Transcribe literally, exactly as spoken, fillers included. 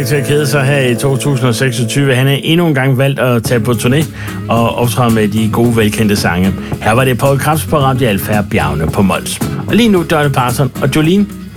til at kede sig her i to tusind og seksogtyve. Han er endnu en gang valgt at tage på turné og optræde med de gode, velkendte sange. Her var det Poul Krebs på Radio Alfair Bjergene på Mols. Og lige nu Dolly Parton og Jolene